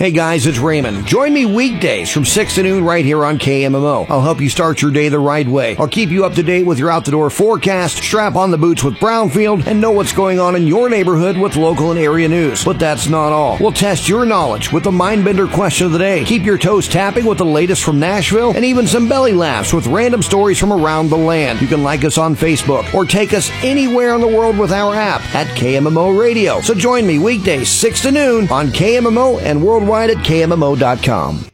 Hey guys, it's Raymond. Join me weekdays from 6 to noon right here on KMMO. I'll help you start your day the right way. I'll keep you up to date with your out-the-door forecast, strap on the boots with Brownfield, and know what's going on in your neighborhood with local and area news. But that's not all. We'll test your knowledge with the Mindbender question of the day. Keep your toes tapping with the latest from Nashville, and even some belly laughs with random stories from around the land. You can like us on Facebook or take us anywhere in the world with our app at KMMO Radio. So join me weekdays 6 to noon on KMMO and worldwide at KMMO.com.